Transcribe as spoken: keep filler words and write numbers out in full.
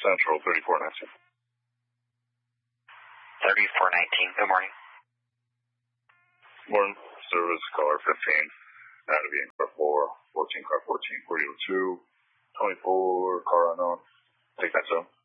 Central, thirty-four nineteen. thirty-four nineteen, good morning. Morning, service car fifteen, Navigating car four, fourteen car fourteen, forty oh two, twenty-four, car unknown. Take that zone.